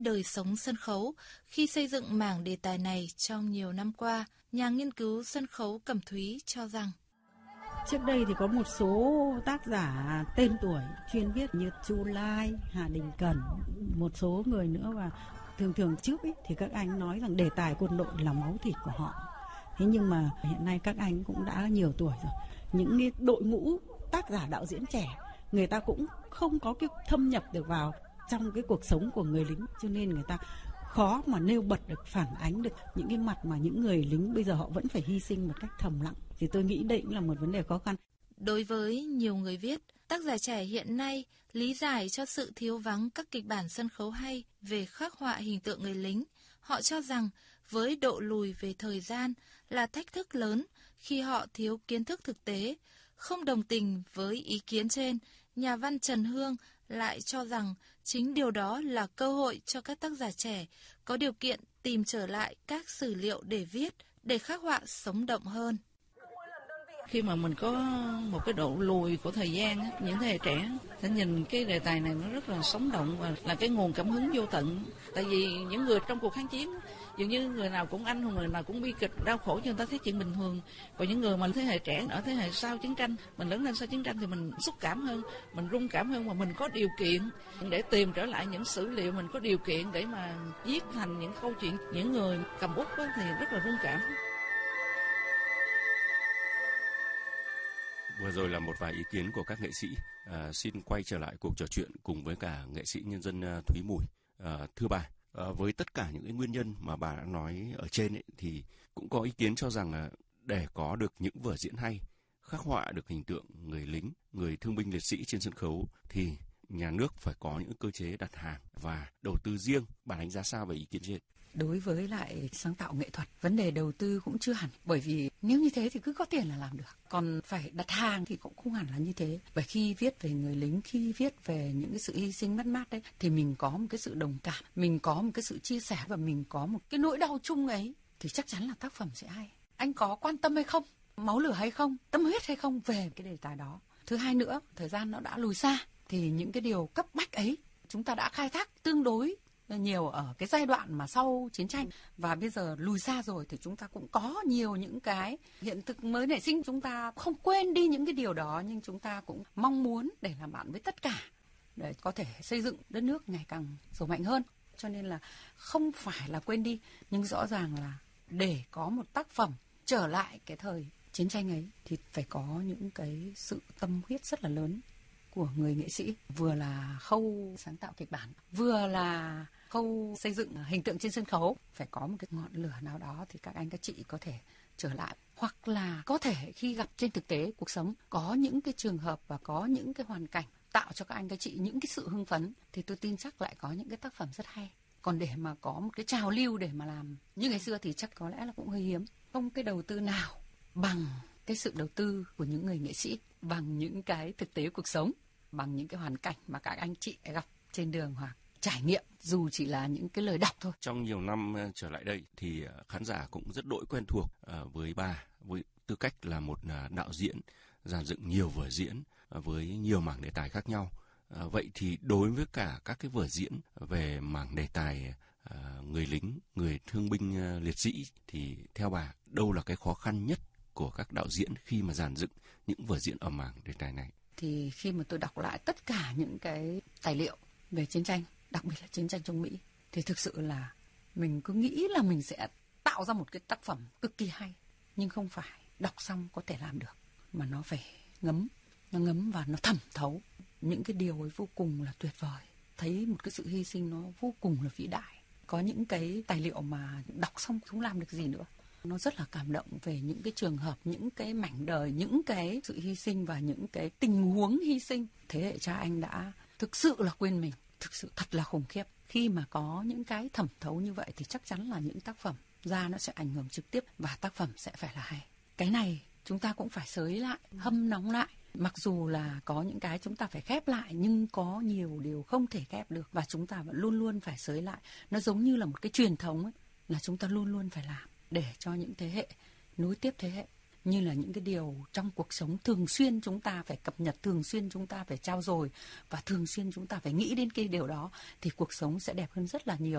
đời sống sân khấu khi xây dựng mảng đề tài này trong nhiều năm qua, nhà nghiên cứu sân khấu Cẩm Thúy cho rằng trước đây thì có một số tác giả tên tuổi chuyên viết như Chu Lai, Hà Đình Cẩn, một số người nữa, và thường trước ấy, thì các anh nói rằng đề tài quân đội là máu thịt của họ. Thế nhưng mà hiện nay các anh cũng đã nhiều tuổi rồi, những cái đội ngũ tác giả đạo diễn trẻ, người ta cũng không có cái thâm nhập được vào trong cái cuộc sống của người lính, cho nên người ta khó mà nêu bật được, phản ánh được những cái mặt mà những người lính bây giờ họ vẫn phải hy sinh một cách thầm lặng. Thì tôi nghĩ đây cũng là một vấn đề khó khăn. Đối với nhiều người viết, tác giả trẻ hiện nay lý giải cho sự thiếu vắng các kịch bản sân khấu hay về khắc họa hình tượng người lính. Họ cho rằng với độ lùi về thời gian là thách thức lớn khi họ thiếu kiến thức thực tế. Không đồng tình với ý kiến trên, nhà văn Trần Hương lại cho rằng chính điều đó là cơ hội cho các tác giả trẻ có điều kiện tìm trở lại các sử liệu để viết, để khắc họa sống động hơn. Khi mà mình có một cái độ lùi của thời gian á, những thế hệ trẻ sẽ nhìn cái đề tài này nó rất là sống động và là cái nguồn cảm hứng vô tận. Tại vì những người trong cuộc kháng chiến dường như người nào cũng anh hùng, người nào cũng bi kịch, đau khổ, cho người ta thấy chuyện bình thường. Còn những người mà thế hệ trẻ ở thế hệ sau chiến tranh, mình lớn lên sau chiến tranh thì mình xúc cảm hơn, mình rung cảm hơn, và mình có điều kiện để tìm trở lại những sử liệu, mình có điều kiện để mà viết thành những câu chuyện. Những người cầm bút đó thì rất là rung cảm. Vừa rồi là một vài ý kiến của các nghệ sĩ. Xin quay trở lại cuộc trò chuyện cùng với cả nghệ sĩ nhân dân Thúy Mùi. Thưa bà, với tất cả những cái nguyên nhân mà bà đã nói ở trên ấy, thì cũng có ý kiến cho rằng là để có được những vở diễn hay, khắc họa được hình tượng người lính, người thương binh liệt sĩ trên sân khấu thì nhà nước phải có những cơ chế đặt hàng và đầu tư riêng. Bà đánh giá sao về ý kiến trên? Đối với lại sáng tạo nghệ thuật, vấn đề đầu tư cũng chưa hẳn, bởi vì nếu như thế thì cứ có tiền là làm được, còn phải đặt hàng thì cũng không hẳn là như thế. Bởi khi viết về người lính, khi viết về những cái sự hy sinh mất mát đấy, thì mình có một cái sự đồng cảm, mình có một cái sự chia sẻ, và mình có một cái nỗi đau chung ấy, thì chắc chắn là tác phẩm sẽ hay. Anh có quan tâm hay không, máu lửa hay không, tâm huyết hay không về cái đề tài đó. Thứ hai nữa, thời gian nó đã lùi xa, thì những cái điều cấp bách ấy chúng ta đã khai thác tương đối nhiều ở cái giai đoạn mà sau chiến tranh, và bây giờ lùi xa rồi thì chúng ta cũng có nhiều những cái hiện thực mới nảy sinh. Chúng ta không quên đi những cái điều đó, nhưng chúng ta cũng mong muốn để làm bạn với tất cả, để có thể xây dựng đất nước ngày càng giàu mạnh hơn. Cho nên là không phải là quên đi, nhưng rõ ràng là để có một tác phẩm trở lại cái thời chiến tranh ấy thì phải có những cái sự tâm huyết rất là lớn của người nghệ sĩ, vừa là khâu sáng tạo kịch bản, vừa là khâu xây dựng hình tượng trên sân khấu. Phải có một cái ngọn lửa nào đó thì các anh các chị có thể trở lại, hoặc là có thể khi gặp trên thực tế cuộc sống có những cái trường hợp và có những cái hoàn cảnh tạo cho các anh các chị những cái sự hưng phấn, thì tôi tin chắc lại có những cái tác phẩm rất hay. Còn để mà có một cái trào lưu để mà làm như ngày xưa thì chắc có lẽ là cũng hơi hiếm. Không cái đầu tư nào bằng cái sự đầu tư của những người nghệ sĩ, bằng những cái thực tế cuộc sống, bằng những cái hoàn cảnh mà các anh chị gặp trên đường hoặc trải nghiệm, dù chỉ là những cái lời đọc thôi. Trong nhiều năm trở lại đây thì khán giả cũng rất đỗi quen thuộc với bà, với tư cách là một đạo diễn dàn dựng nhiều vở diễn với nhiều mảng đề tài khác nhau. Vậy thì đối với cả các cái vở diễn về mảng đề tài người lính, người thương binh liệt sĩ, thì theo bà đâu là cái khó khăn nhất của các đạo diễn khi mà dàn dựng những vở diễn ở mảng đề tài này? Thì khi mà tôi đọc lại tất cả những cái tài liệu về chiến tranh, đặc biệt là chiến tranh chống Mỹ, thì thực sự là mình cứ nghĩ là mình sẽ tạo ra một cái tác phẩm cực kỳ hay, nhưng không phải đọc xong có thể làm được, mà nó phải ngấm và nó thẩm thấu. Những cái điều ấy vô cùng là tuyệt vời, thấy một cái sự hy sinh nó vô cùng là vĩ đại. Có những cái tài liệu mà đọc xong không làm được gì nữa. Nó rất là cảm động về những cái trường hợp, những cái mảnh đời, những cái sự hy sinh và những cái tình huống hy sinh. Thế hệ cha anh đã thực sự là quên mình, thực sự thật là khủng khiếp. Khi mà có những cái thẩm thấu như vậy thì chắc chắn là những tác phẩm ra nó sẽ ảnh hưởng trực tiếp và tác phẩm sẽ phải là hay. Cái này chúng ta cũng phải xới lại, hâm nóng lại. Mặc dù là có những cái chúng ta phải khép lại, nhưng có nhiều điều không thể khép được, và chúng ta vẫn luôn luôn phải xới lại. Nó giống như là một cái truyền thống ấy, là chúng ta luôn luôn phải làm để cho những thế hệ nối tiếp thế hệ. Như là những cái điều trong cuộc sống thường xuyên chúng ta phải cập nhật, thường xuyên chúng ta phải trao dồi, và thường xuyên chúng ta phải nghĩ đến cái điều đó, thì cuộc sống sẽ đẹp hơn rất là nhiều.